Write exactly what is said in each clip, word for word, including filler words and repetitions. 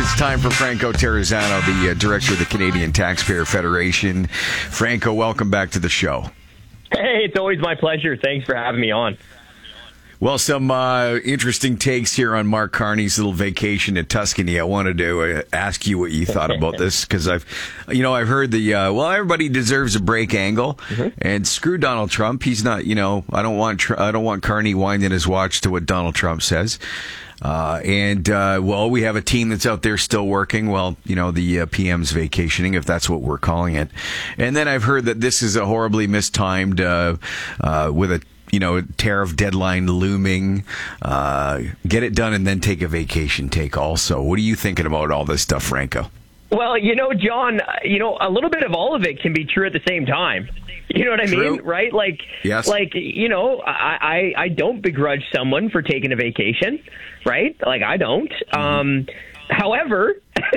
It's time for Franco Terrazzano, the uh, director of the Canadian Taxpayer Federation. Franco, welcome back to the show. Hey, it's always my pleasure. Thanks for having me on. Well, some uh, interesting takes here on Mark Carney's little vacation in Tuscany. I wanted to uh, ask you what you thought about this, because I've, you know, I've heard the uh, well, everybody deserves a break angle, mm-hmm. and screw Donald Trump. He's not, you know, I don't want I don't want Carney winding his watch to what Donald Trump says. Uh, and, uh, well, we have a team that's out there still working. Well, you know, the uh, P M's vacationing, if that's what we're calling it. And then I've heard that this is a horribly mistimed, uh, uh, with a, you know, tariff deadline looming. Uh, get it done and then take a vacation take also. What are you thinking about all this stuff, Franco? Well, you know, John, you know, a little bit of all of it can be true at the same time. You know what I True. mean? Right? Like, yes. like, you know, I, I, I don't begrudge someone for taking a vacation, right? Like, I don't. Mm-hmm. Um, however,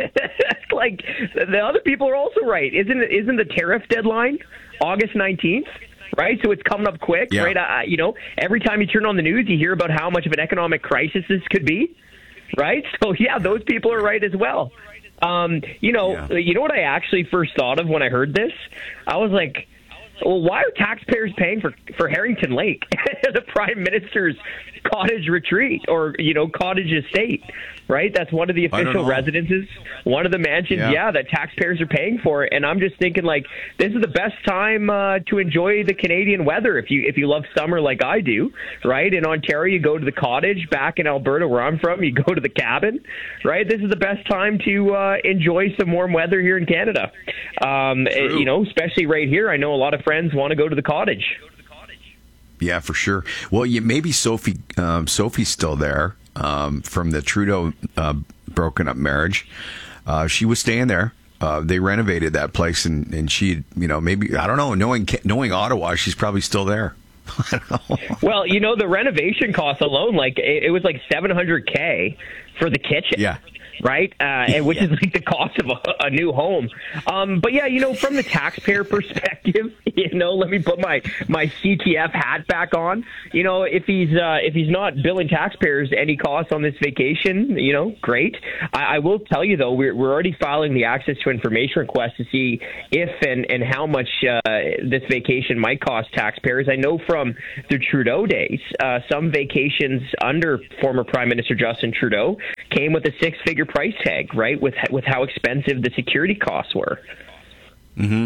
like, the other people are also right. Isn't it, isn't the tariff deadline August nineteenth? Right, so it's coming up quick, yeah. right? I, you know, every time you turn on the news, you hear about how much of an economic crisis this could be, right? So yeah, those people are right as well. Um, you know, yeah. you know what I actually first thought of when I heard this? I was like, well, why are taxpayers paying for for Harrington Lake, the Prime Minister's cottage retreat, or you know, cottage estate? Right, that's one of the official residences, one of the mansions, yeah. yeah, that taxpayers are paying for. And I'm just thinking, like, this is the best time uh, to enjoy the Canadian weather if you if you love summer like I do, right? In Ontario, you go to the cottage. Back in Alberta, where I'm from, you go to the cabin, right? This is the best time to uh, enjoy some warm weather here in Canada. Um, it, you know, especially right here. I know a lot of friends want to go to the cottage. Yeah, for sure. Well, you, maybe Sophie um, Sophie's still there. Um, from the Trudeau uh, broken up marriage. Uh, she was staying there. Uh, they renovated that place, and, and she, you know, maybe, I don't know, knowing knowing Ottawa, she's probably still there. I don't know. Well, you know, the renovation cost alone, like, it, it was like seven hundred K for the kitchen. Yeah. Right, uh, and which yeah. is like the cost of a, a new home. Um, but yeah, you know, from the taxpayer perspective, you know, let me put my my C T F hat back on. You know, if he's uh, if he's not billing taxpayers any costs on this vacation, you know, great. I, I will tell you though, we're we're already filing the access to information request to see if and and how much uh, this vacation might cost taxpayers. I know from the Trudeau days, uh, some vacations under former Prime Minister Justin Trudeau came with a six-figure price tag, right, with with how expensive the security costs were. Mm-hmm.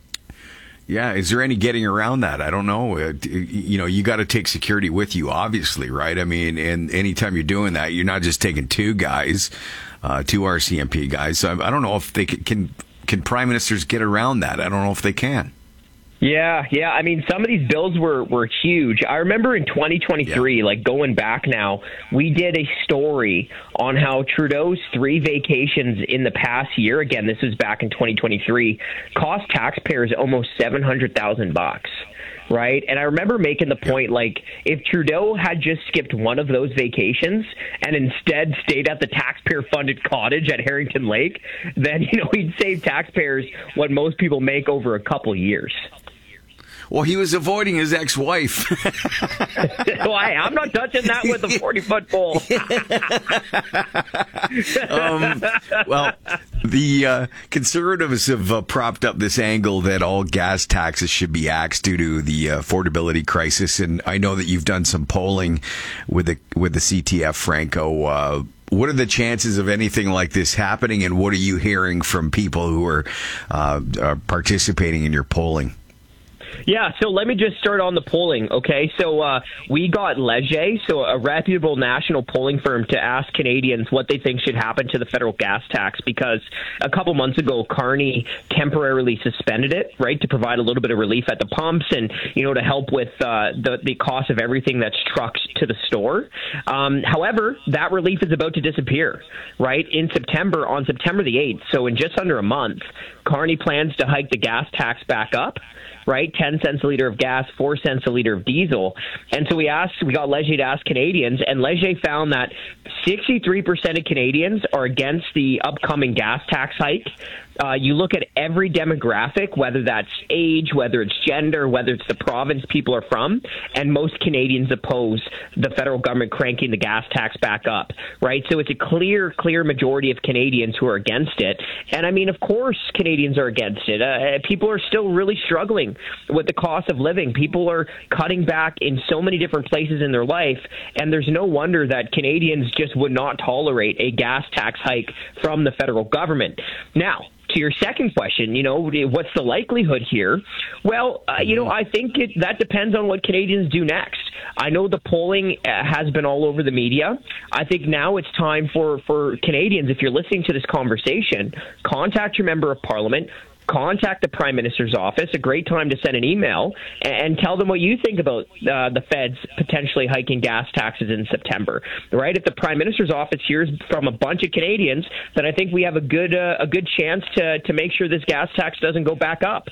Yeah, is there any getting around that? I don't know. Uh, you know, you got to take security with you, obviously, right? I mean, and anytime you're doing that, you're not just taking two guys, uh, two R C M P guys. So I don't know if they can, can, can prime ministers get around that? I don't know if they can. Yeah, yeah. I mean, some of these bills were, were huge. I remember in twenty twenty-three, yeah. like going back now, we did a story on how Trudeau's three vacations in the past year, again, this was back in twenty twenty-three, cost taxpayers almost seven hundred thousand bucks. Right. And I remember making the point, like, if Trudeau had just skipped one of those vacations and instead stayed at the taxpayer funded cottage at Harrington Lake, then, you know, he'd save taxpayers what most people make over a couple years. Well, he was avoiding his ex-wife. Why? I'm not touching that with a forty-foot pole. um, well, the uh, Conservatives have uh, propped up this angle that all gas taxes should be axed due to the uh, affordability crisis. And I know that you've done some polling with the with the C T F, Franco. Uh, What are the chances of anything like this happening, and what are you hearing from people who are, uh, are participating in your polling? Yeah, so let me just start on the polling, okay? So uh, we got Leger, so a reputable national polling firm, to ask Canadians what they think should happen to the federal gas tax, because a couple months ago, Carney temporarily suspended it, right, to provide a little bit of relief at the pumps and, you know, to help with uh, the, the cost of everything that's trucked to the store. Um, however, that relief is about to disappear, right? In September, on September the eighth, so in just under a month, Carney plans to hike the gas tax back up, right? ten cents a liter of gas, four cents a liter of diesel. And so we asked, we got Leger to ask Canadians, and Leger found that sixty-three percent of Canadians are against the upcoming gas tax hike, Uh, you look at every demographic, whether that's age, whether it's gender, whether it's the province people are from, and most Canadians oppose the federal government cranking the gas tax back up, right? So it's a clear, clear majority of Canadians who are against it. And I mean, of course, Canadians are against it. Uh, people are still really struggling with the cost of living. People are cutting back in so many different places in their life, and there's no wonder that Canadians just would not tolerate a gas tax hike from the federal government. Now, to your second question, you know, what's the likelihood here? Well, uh, you know, I think it, that depends on what Canadians do next. I know the polling uh, has been all over the media. I think now it's time for, for Canadians, if you're listening to this conversation, contact your member of parliament, contact the Prime Minister's office, a great time to send an email, and, and tell them what you think about uh, the feds potentially hiking gas taxes in September. Right? If the Prime Minister's office hears from a bunch of Canadians, then I think we have a good uh, a good chance to, to make sure this gas tax doesn't go back up.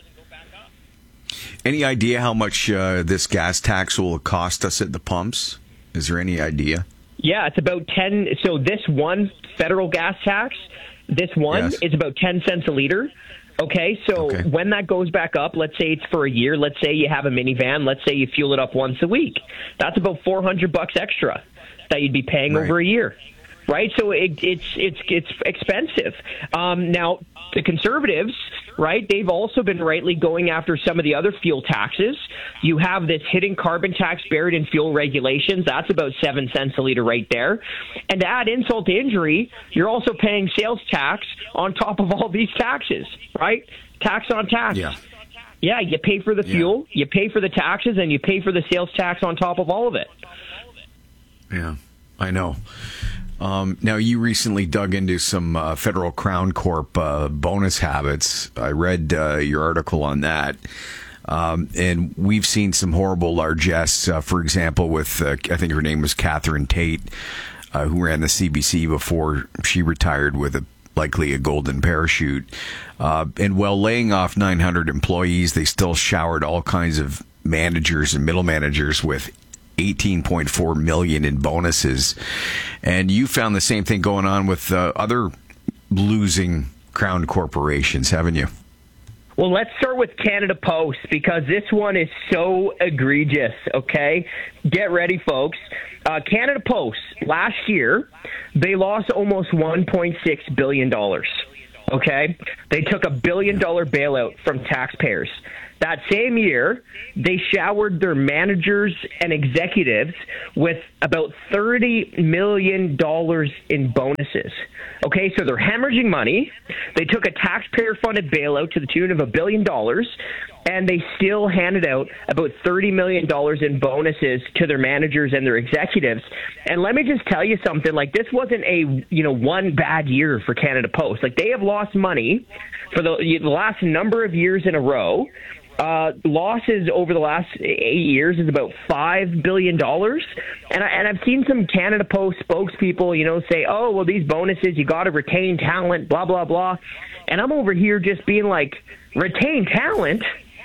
Any idea how much uh, this gas tax will cost us at the pumps? Is there any idea? Yeah, it's about ten. So this one federal gas tax, this one yes. is about ten cents a liter. Okay, so okay. when that goes back up, let's say it's for a year, let's say you have a minivan, let's say you fuel it up once a week. That's about four hundred bucks extra that you'd be paying right. over a year. Right? So it, it's it's it's expensive. Um, now, the Conservatives, right, they've also been rightly going after some of the other fuel taxes. You have this hidden carbon tax buried in fuel regulations. That's about seven cents a liter right there. And to add insult to injury, you're also paying sales tax on top of all these taxes, right? Tax on tax. Yeah. Yeah, you pay for the fuel, yeah. you pay for the taxes, and you pay for the sales tax on top of all of it. Yeah, I know. Um, now, you recently dug into some uh, federal Crown Corp uh, bonus habits. I read uh, your article on that. Um, and we've seen some horrible largesse, uh, for example, with, uh, I think her name was Catherine Tate, uh, who ran the C B C before she retired with a likely a golden parachute. Uh, and while laying off nine hundred employees, they still showered all kinds of managers and middle managers with eighteen point four million dollars in bonuses. And you found the same thing going on with uh, other losing Crown corporations, haven't you? Well, let's start with Canada Post, because this one is so egregious, okay? Get ready, folks. Uh, Canada Post, last year, they lost almost one point six billion dollars, okay? They took a billion-dollar bailout from taxpayers. That same year, they showered their managers and executives with about thirty million dollars in bonuses. Okay, so they're hemorrhaging money. They took a taxpayer-funded bailout to the tune of a billion dollars, and they still handed out about thirty million dollars in bonuses to their managers and their executives. And let me just tell you something, like, this wasn't a, you know, one bad year for Canada Post. Like, they have lost money for the, the last number of years in a row. Uh, losses over the last eight years is about five billion dollars. And, I, and I've seen some Canada Post spokespeople, you know, say, oh, well, these bonuses, you got to retain talent, blah, blah, blah. And I'm over here just being like, retain talent?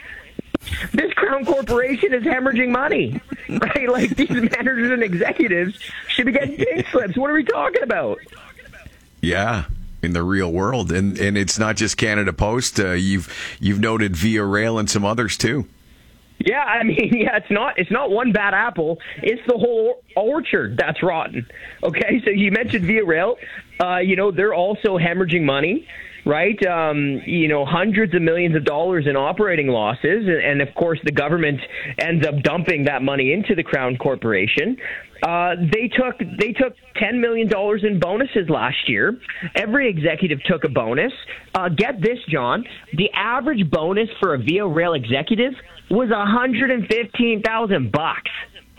This Crown Corporation is hemorrhaging money, right? Like, these managers and executives should be getting pink slips. What are we talking about? Yeah. In the real world, and and it's not just Canada Post. Uh, you've you've noted Via Rail and some others too. Yeah, I mean, yeah, it's not it's not one bad apple. It's the whole orchard that's rotten. Okay, so you mentioned Via Rail. Uh, you know, they're also hemorrhaging money, right? Um, you know, hundreds of millions of dollars in operating losses, and, and of course, the government ends up dumping that money into the Crown Corporation. Uh, they took they took ten million dollars in bonuses last year. Every executive took a bonus. Uh, get this, John. The average bonus for a Via Rail executive was one hundred fifteen thousand bucks.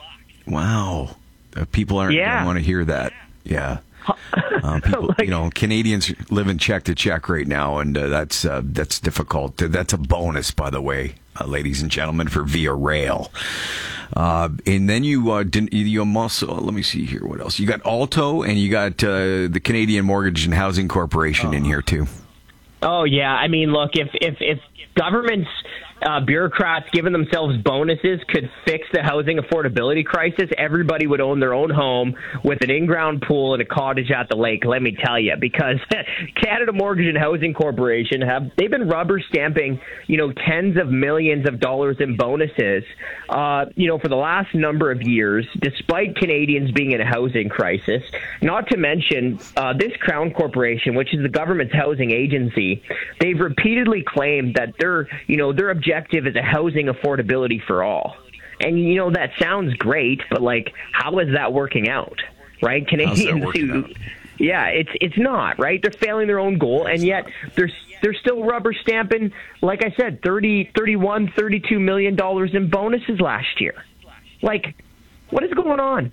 Wow, uh, people aren't yeah. going to want to hear that. Yeah. Uh, people, like, you know, Canadians live in check to check right now, and uh, that's uh, that's difficult. That's a bonus, by the way, uh, ladies and gentlemen, for Via Rail. Uh, and then you uh, didn't. You also let me see here. What else? You got Alto, and you got uh, the Canadian Mortgage and Housing Corporation oh. in here too. Oh yeah, I mean, look, if if if governments uh, bureaucrats giving themselves bonuses could fix the housing affordability crisis, everybody would own their own home with an in-ground pool and a cottage at the lake, let me tell you, because Canada Mortgage and Housing Corporation, have they've been rubber stamping, you know, tens of millions of dollars in bonuses, uh, you know, for the last number of years, despite Canadians being in a housing crisis. Not to mention, uh, this Crown Corporation, which is the government's housing agency, they've repeatedly claimed that their, you know, their objective is a housing affordability for all. And, you know, that sounds great, but, like, how is that working out, right? Canadians who, yeah, it's it's not, right? They're failing their own goal, and yet they're, they're still rubber stamping, like I said, thirty, thirty-one, thirty-two million dollars in bonuses last year. Like, what is going on?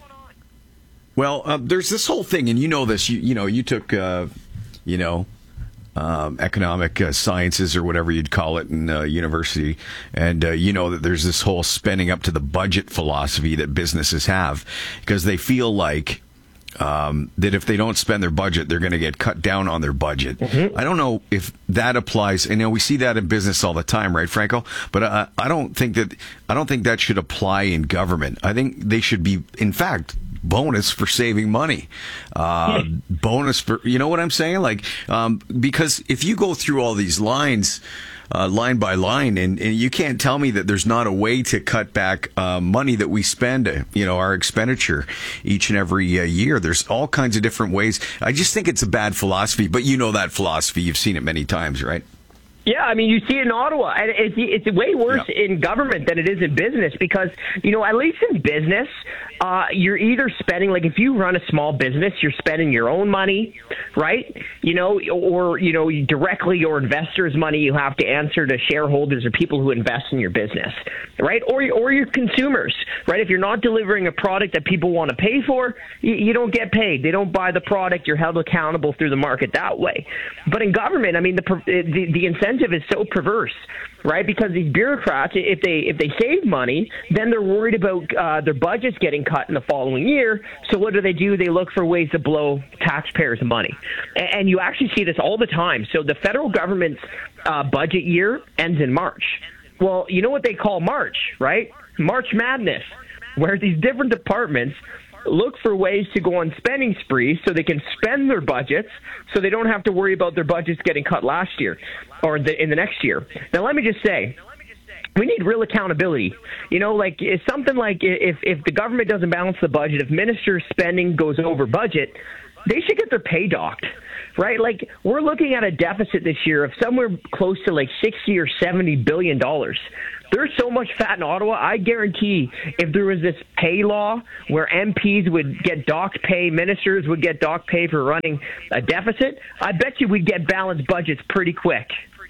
Well, uh, there's this whole thing, and you know this, you, you know, you took, uh, you know, Um, economic uh, sciences or whatever you'd call it in uh, university. And uh, you know that there's this whole spending up to the budget philosophy that businesses have, because they feel like um, that if they don't spend their budget, they're going to get cut down on their budget. Mm-hmm. I don't know if that applies. I know we see that in business all the time, right, Franco? But uh, I don't think that I don't think that should apply in government. I think they should be, in fact, bonus for saving money, uh, bonus for, you know what I'm saying? Like, um, because if you go through all these lines, uh, line by line, and, and you can't tell me that there's not a way to cut back, uh, money that we spend, uh, you know, our expenditure each and every uh, year. There's all kinds of different ways. I just think it's a bad philosophy, but you know that philosophy. You've seen it many times, right? Yeah, I mean, you see it in Ottawa, and it's, it's way worse yeah. in government than it is in business because, you know, at least in business, uh, you're either spending, like if you run a small business, you're spending your own money, right? You know, or, you know, directly your investors' money you have to answer to shareholders or people who invest in your business, right? Or, or your consumers, right? If you're not delivering a product that people want to pay for, you, you don't get paid. They don't buy the product. You're held accountable through the market that way. But in government, I mean, the the, the incentive is so perverse, right? Because these bureaucrats, if they if they save money, then they're worried about uh, their budgets getting cut in the following year. So what do they do? They look for ways to blow taxpayers' money, and, and you actually see this all the time. So the federal government's uh, budget year ends in March. Well, you know what they call March, right? March Madness, where these different departments look for ways to go on spending sprees so they can spend their budgets so they don't have to worry about their budgets getting cut last year or the, in the next year. Now, let me just say, we need real accountability. You know, like it's something like if, if the government doesn't balance the budget, if minister spending goes over budget, they should get their pay docked, right? Like we're looking at a deficit this year of somewhere close to like sixty or seventy billion dollars. There's so much fat in Ottawa. I guarantee if there was this pay law where M Ps would get docked pay, ministers would get docked pay for running a deficit, I bet you we'd get balanced budgets pretty quick.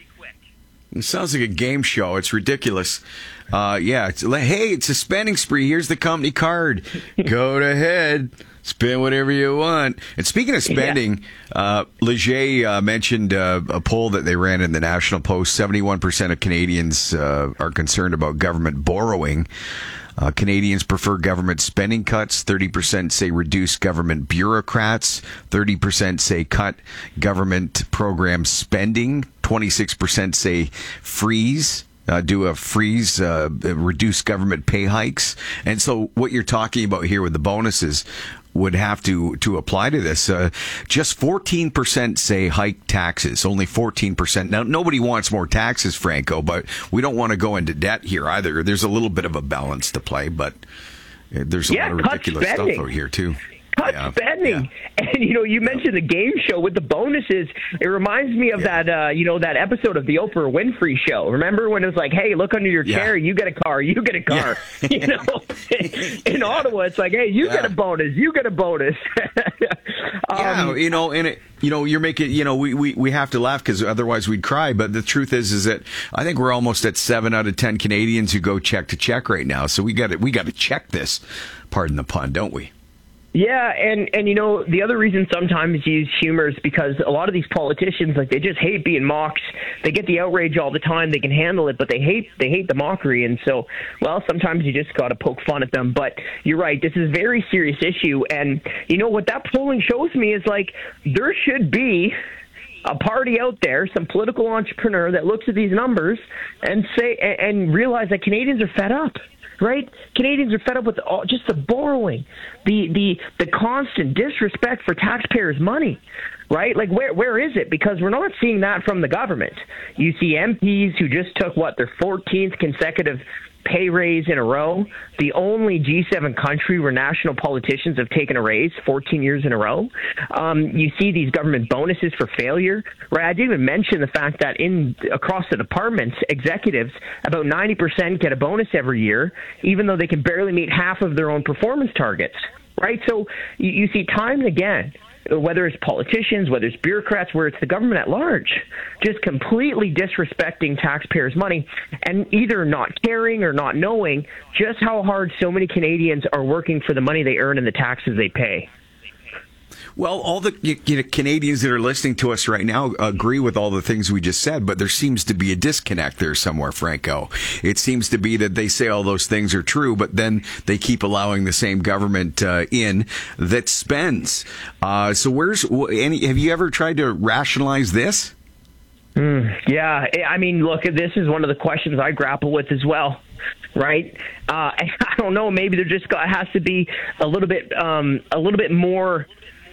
It sounds like a game show. It's ridiculous. Uh, yeah. It's like, hey, it's a spending spree. Here's the company card. Go ahead. Spend whatever you want. And speaking of spending, yeah. uh, Leger uh, mentioned uh, a poll that they ran in the National Post. seventy-one percent of Canadians uh, are concerned about government borrowing. Uh, Canadians prefer government spending cuts. thirty percent say reduce government bureaucrats. thirty percent say cut government program spending. twenty-six percent say freeze. Uh, do a freeze, uh, reduce government pay hikes. And so what you're talking about here with the bonuses would have to, to apply to this. Uh, just fourteen percent say hike taxes, only fourteen percent. Now, nobody wants more taxes, Franco, but we don't want to go into debt here either. There's a little bit of a balance to play, but there's a yeah, lot of ridiculous spending. stuff out here, too. Cut yeah. spending. Yeah. And, you know, you mentioned the game show with the bonuses. It reminds me of yeah. that, uh, you know, that episode of the Oprah Winfrey Show. Remember when it was like, hey, look under your yeah. chair, you get a car, you get a car. Yeah. You know, in Ottawa, it's like, hey, you yeah. get a bonus, you get a bonus. um, yeah, you know, and it, you know, you're making, you know, we, we, we have to laugh because otherwise we'd cry. But the truth is, is that I think we're almost at seven out of ten Canadians who go check to check right now. So we got to, we got to check this, pardon the pun, don't we? Yeah, and, and you know, the other reason sometimes you use humor is because a lot of these politicians, like, they just hate being mocked. They get the outrage all the time. They can handle it, but they hate they hate the mockery. And so, well, sometimes you just got to poke fun at them. But you're right, this is a very serious issue. And, you know, what that polling shows me is, like, there should be a party out there, some political entrepreneur that looks at these numbers and say and, and realize that Canadians are fed up. Right? Canadians are fed up with all, just the borrowing, the, the the constant disrespect for taxpayers' money. Right? Like, where where is it? Because we're not seeing that from the government. You see M Ps who just took, what, their fourteenth consecutive pay raise in a row, the only G seven country where national politicians have taken a raise fourteen years in a row. Um, you see these government bonuses for failure, right? I didn't even mention the fact that in across the departments, executives, about ninety percent get a bonus every year, even though they can barely meet half of their own performance targets, right? So you, you see time and again, whether it's politicians, whether it's bureaucrats, where it's the government at large, just completely disrespecting taxpayers' money and either not caring or not knowing just how hard so many Canadians are working for the money they earn and the taxes they pay. Well, all the you know, Canadians that are listening to us right now agree with all the things we just said, but there seems to be a disconnect there somewhere, Franco. It seems to be that they say all those things are true, but then they keep allowing the same government uh, in that spends. Uh, so where's any? Have you ever tried to rationalize this? Mm, yeah, I mean, look, this is one of the questions I grapple with as well. Right? Uh, I don't know. Maybe there just got, has to be a little bit, um, a little bit more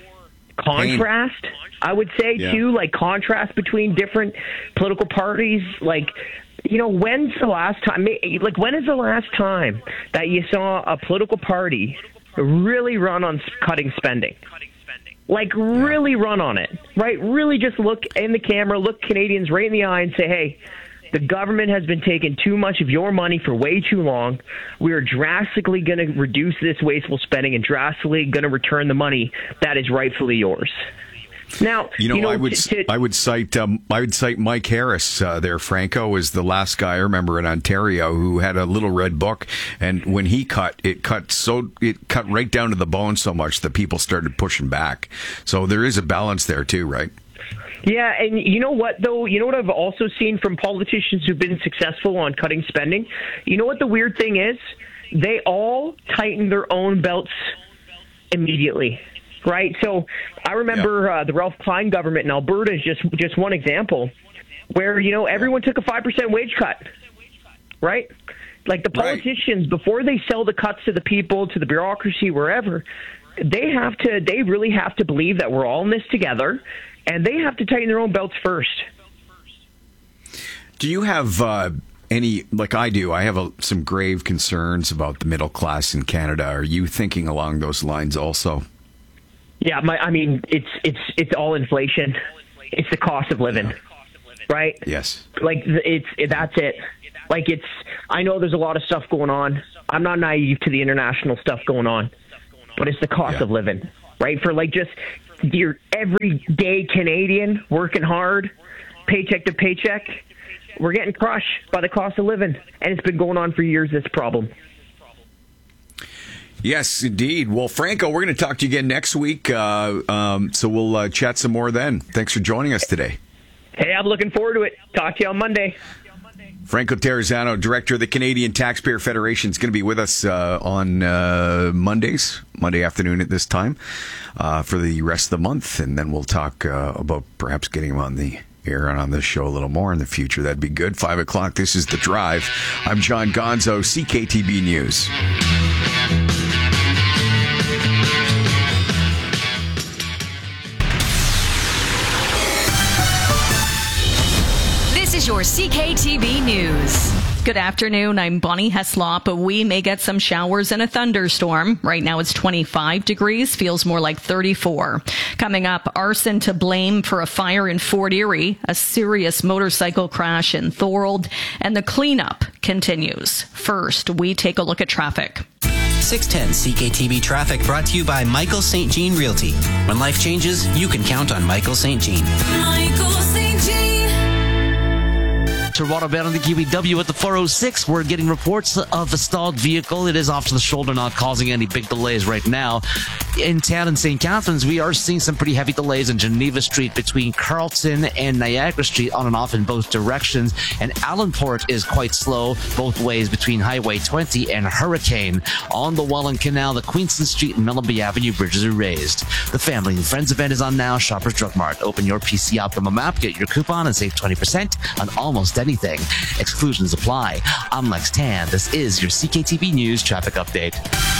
contrast, Pain. I would say, yeah. too, like contrast between different political parties. Like, you know, when's the last time, like, when is the last time that you saw a political party really run on cutting spending? Like, really run on it, right? Really just look in the camera, look Canadians right in the eye and say, hey, the government has been taking too much of your money for way too long. We are drastically going to reduce this wasteful spending and drastically going to return the money that is rightfully yours. Now, you know, you know I would t- t- I would cite um, I would cite Mike Harris uh, there. Franco was the last guy I remember in Ontario who had a little red book, and when he cut, it cut so it cut right down to the bone so much that people started pushing back. So there is a balance there too, right? Yeah, and you know what, though? You know what I've also seen from politicians who've been successful on cutting spending? You know what the weird thing is? They all tighten their own belts immediately, right? So I remember yeah. uh, the Ralph Klein government in Alberta is just, just one example where, you know, everyone took a five percent wage cut, right? Like the politicians, right. before they sell the cuts to the people, to the bureaucracy, wherever, they have to, they really have to believe that we're all in this together. And they have to tighten their own belts first. Do you have uh, any, like I do, I have a, some grave concerns about the middle class in Canada. Are you thinking along those lines also? Yeah, my, I mean, it's it's it's all inflation. It's the cost of living, yeah. right? Yes. Like, it's it, that's it. Like, it's, I know there's a lot of stuff going on. I'm not naive to the international stuff going on. But it's the cost yeah. of living, right? For, like, just your everyday Canadian working hard, paycheck to paycheck, we're getting crushed by the cost of living. And it's been going on for years, this problem. Yes, indeed. Well, Franco, we're going to talk to you again next week. Uh, um, so we'll uh, chat some more then. Thanks for joining us today. Hey, I'm looking forward to it. Talk to you on Monday. Franco Terrazzano, director of the Canadian Taxpayer Federation, is going to be with us uh, on uh, Mondays, Monday afternoon at this time, uh, for the rest of the month. And then we'll talk uh, about perhaps getting him on the air and on this show a little more in the future. That'd be good. Five o'clock. This is The Drive. I'm John Gonzo, C K T B News. This is your C K T B News. Good afternoon. I'm Bonnie Heslop. We may get some showers and a thunderstorm. Right now it's twenty-five degrees, feels more like thirty-four. Coming up, arson to blame for a fire in Fort Erie, a serious motorcycle crash in Thorold, and the cleanup continues. First, we take a look at traffic. six ten C K T B Traffic brought to you by Michael Saint Jean Realty. When life changes, you can count on Michael Saint Jean. Michael Saint Jean. Toronto bound on the Q E W at the four oh six. We're getting reports of a stalled vehicle. It is off to the shoulder, not causing any big delays right now. In town in Saint Catharines, we are seeing some pretty heavy delays in Geneva Street between Carlton and Niagara Street on and off in both directions. And Allenport is quite slow both ways between Highway twenty and Hurricane. On the Welland Canal, the Queenston Street and Mellenby Avenue bridges are raised. The Family and Friends event is on now. Shoppers Drug Mart. Open your P C Optimum app, get your coupon, and save twenty percent on almost anything. Exclusions apply. I'm Lex Tan. This is your C K T B News traffic update.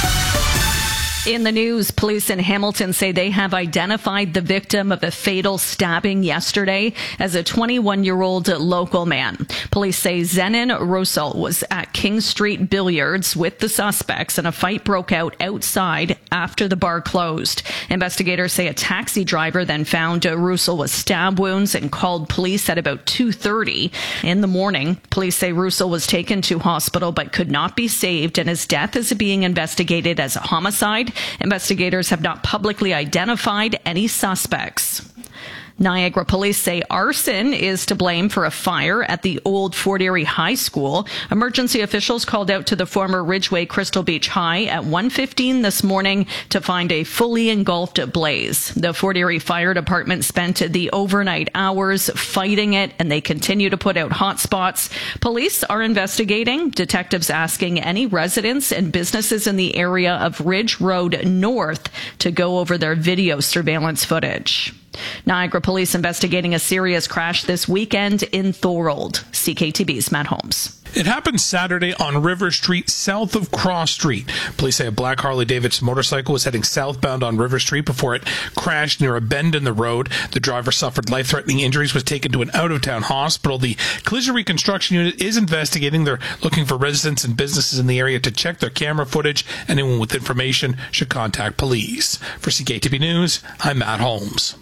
In the news, police in Hamilton say they have identified the victim of a fatal stabbing yesterday as a twenty-one-year-old local man. Police say Zenon Russell was at King Street Billiards with the suspects and a fight broke out outside after the bar closed. Investigators say a taxi driver then found Russell with stab wounds and called police at about two thirty in the morning. Police say Russell was taken to hospital but could not be saved, and his death is being investigated as a homicide. Investigators have not publicly identified any suspects. Niagara police say arson is to blame for a fire at the old Fort Erie High School. Emergency officials called out to the former Ridgeway Crystal Beach High at one fifteen this morning to find a fully engulfed blaze. The Fort Erie Fire Department spent the overnight hours fighting it, and they continue to put out hot spots. Police are investigating. Detectives asking any residents and businesses in the area of Ridge Road North to go over their video surveillance footage. Niagara police investigating a serious crash this weekend in Thorold. C K T B's Matt Holmes. It happened Saturday on River Street, south of Cross Street. Police say a black Harley-Davidson motorcycle was heading southbound on River Street before it crashed near a bend in the road. The driver suffered life-threatening injuries, was taken to an out-of-town hospital. The Collision Reconstruction Unit is investigating. They're looking for residents and businesses in the area to check their camera footage. Anyone with information should contact police. For C K T B News, I'm Matt Holmes.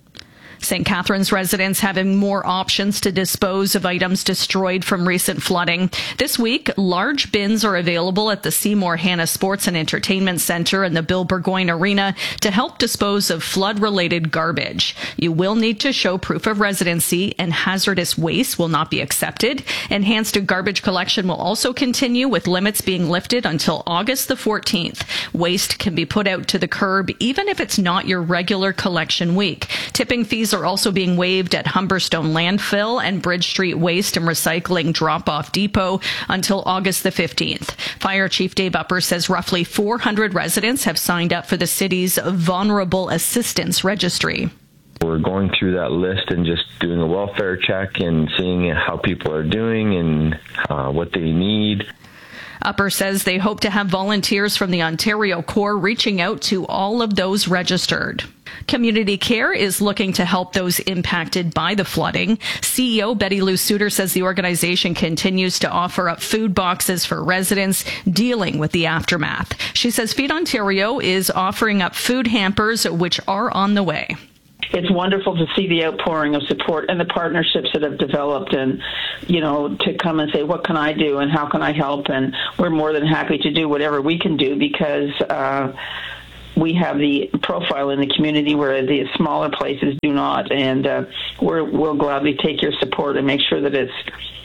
Saint Catharines residents having more options to dispose of items destroyed from recent flooding. This week, large bins are available at the Seymour Hanna Sports and Entertainment Centre and the Bill Burgoyne Arena to help dispose of flood-related garbage. You will need to show proof of residency, and hazardous waste will not be accepted. Enhanced garbage collection will also continue, with limits being lifted until August the fourteenth. Waste can be put out to the curb even if it's not your regular collection week. Tipping fees are also being waived at Humberstone Landfill and Bridge Street Waste and Recycling Drop-Off Depot until August the fifteenth. Fire Chief Dave Upper says roughly four hundred residents have signed up for the city's Vulnerable Assistance Registry. We're going through that list and just doing a welfare check and seeing how people are doing and uh, what they need. Upper says they hope to have volunteers from the Ontario Corps reaching out to all of those registered. Community Care is looking to help those impacted by the flooding. C E O Betty Lou Suter says the organization continues to offer up food boxes for residents dealing with the aftermath. She says Feed Ontario is offering up food hampers, which are on the way. It's wonderful to see the outpouring of support and the partnerships that have developed, and, you know, to come and say, what can I do and how can I help? And we're more than happy to do whatever we can do because uh, we have the profile in the community where the smaller places do not. And uh, we're, we'll gladly take your support and make sure that it's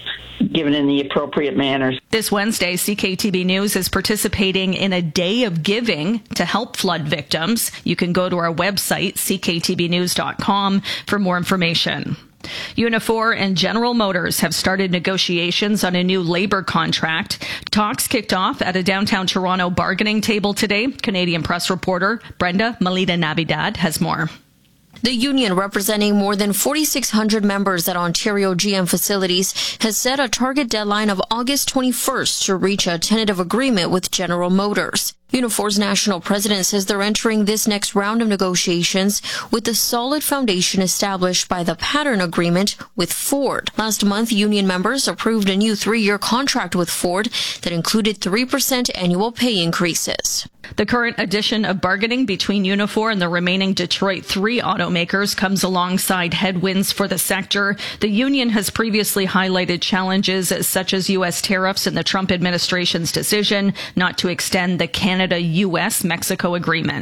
given in the appropriate manners. This Wednesday, C K T B News is participating in a day of giving to help flood victims. You can go to our website, c k t b news dot com, for more information. Unifor and General Motors have started negotiations on a new labor contract. Talks kicked off at a downtown Toronto bargaining table today. Canadian Press reporter Brenda Melita-Navidad has more. The union, representing more than forty-six hundred members at Ontario G M facilities, has set a target deadline of August twenty-first to reach a tentative agreement with General Motors. Unifor's national president says they're entering this next round of negotiations with the solid foundation established by the pattern agreement with Ford. Last month, union members approved a new three-year contract with Ford that included three percent annual pay increases. The current edition of bargaining between Unifor and the remaining Detroit three automakers comes alongside headwinds for the sector. The union has previously highlighted challenges such as U S tariffs and the Trump administration's decision not to extend the Canada-U S Mexico agreement.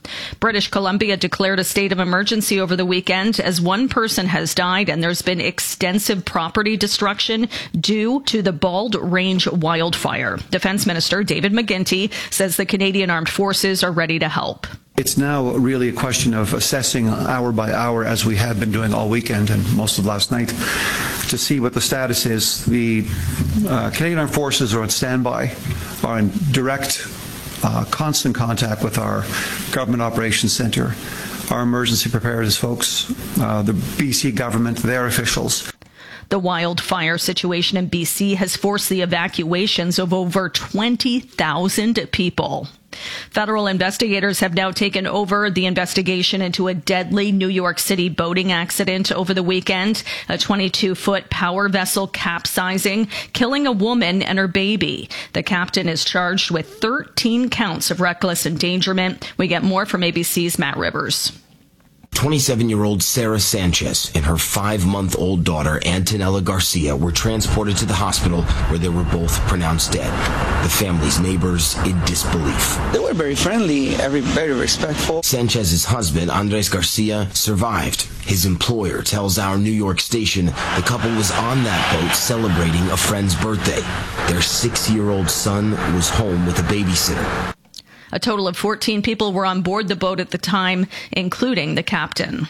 British Columbia declared a state of emergency over the weekend as one person has died and there's been extensive property destruction due to the Bald Range wildfire. Defense Minister David McGuinty says the Canadian Armed Forces are ready to help. It's now really a question of assessing hour by hour, as we have been doing all weekend and most of last night, to see what the status is. The uh, Canadian Armed Forces are on standby, are in direct Uh, constant contact with our Government Operations Centre, our emergency preparedness folks, uh, the B C government, their officials. The wildfire situation in B C has forced the evacuations of over twenty thousand people. Federal investigators have now taken over the investigation into a deadly New York City boating accident over the weekend. A twenty-two foot power vessel capsizing, killing a woman and her baby. The captain is charged with thirteen counts of reckless endangerment. We get more from A B C's Matt Rivers. twenty-seven-year-old Sarah Sanchez and her five-month-old daughter, Antonella Garcia, were transported to the hospital where they were both pronounced dead. The family's neighbors in disbelief. They were very friendly, every, very respectful. Sanchez's husband, Andres Garcia, survived. His employer tells our New York station the couple was on that boat celebrating a friend's birthday. Their six-year-old son was home with a babysitter. A total of fourteen people were on board the boat at the time, including the captain.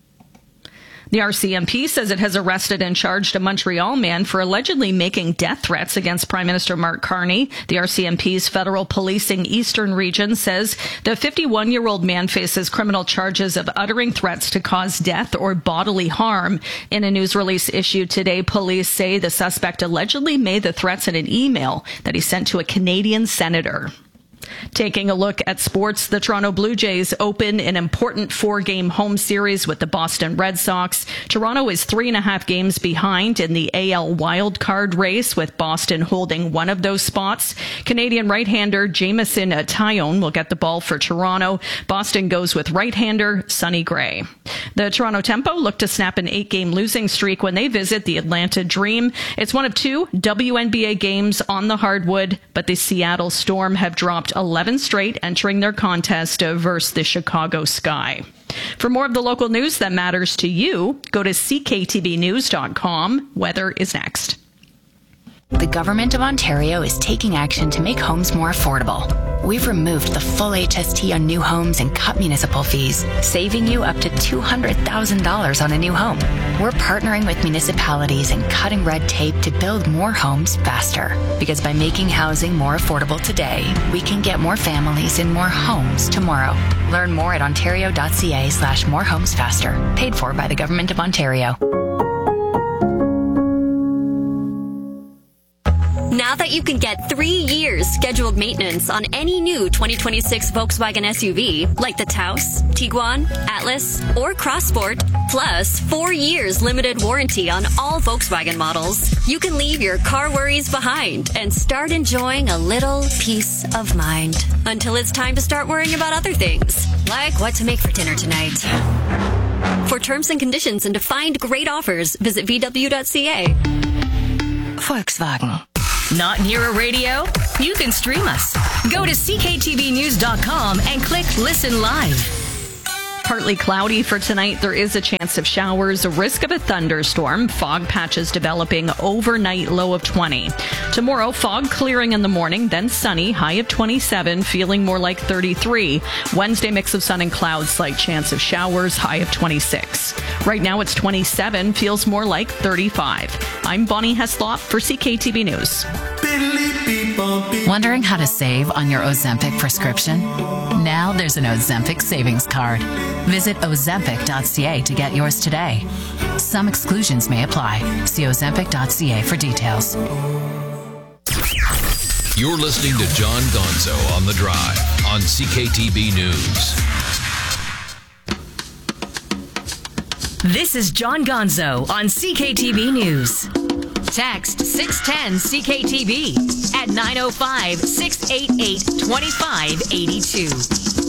The R C M P says it has arrested and charged a Montreal man for allegedly making death threats against Prime Minister Mark Carney. The R C M P's Federal Policing Eastern Region says the fifty-one-year-old man faces criminal charges of uttering threats to cause death or bodily harm. In a news release issued today, police say the suspect allegedly made the threats in an email that he sent to a Canadian senator. Taking a look at sports, the Toronto Blue Jays open an important four-game home series with the Boston Red Sox. Toronto is three and a half games behind in the A L wildcard race, with Boston holding one of those spots. Canadian right-hander Jamison Tyone will get the ball for Toronto. Boston goes with right-hander Sonny Gray. The Toronto Tempo look to snap an eight-game losing streak when they visit the Atlanta Dream. It's one of two W N B A games on the hardwood, but the Seattle Storm have dropped eleven straight, entering their contest versus the Chicago Sky. For more of the local news that matters to you, go to C K T V news dot com. Weather is next. The Government of Ontario is taking action to make homes more affordable. We've removed the full H S T on new homes and cut municipal fees, saving you up to two hundred thousand dollars on a new home. We're partnering with municipalities and cutting red tape to build more homes faster. Because by making housing more affordable today, we can get more families in more homes tomorrow. Learn more at ontario.ca slash more homes faster. Paid for by the Government of Ontario. Now that you can get three years scheduled maintenance on any new twenty twenty-six Volkswagen S U V, like the Taos, Tiguan, Atlas, or Crossport, plus four years limited warranty on all Volkswagen models, you can leave your car worries behind and start enjoying a little peace of mind. Until it's time to start worrying about other things, like what to make for dinner tonight. For terms and conditions and to find great offers, visit V W dot C A. Volkswagen. Not near a radio? You can stream us. Go to C K T V news dot com and click Listen Live. Partly cloudy for tonight. There is a chance of showers, a risk of a thunderstorm. Fog patches developing overnight, low of twenty. Tomorrow, fog clearing in the morning, then sunny, high of twenty-seven, feeling more like thirty-three. Wednesday, mix of sun and clouds, slight chance of showers, high of twenty-six. Right now, it's twenty-seven, feels more like thirty-five. I'm Bonnie Heslop for C K T V News. Wondering how to save on your Ozempic prescription? Now there's an Ozempic savings card. Visit ozempic dot c a to get yours today. Some exclusions may apply. See ozempic dot c a for details. You're listening to John Gonzo on The Drive on C K T V News. This is John Gonzo on C K T V News. Text six ten C K T V at nine oh five, six eight eight, two five eight two.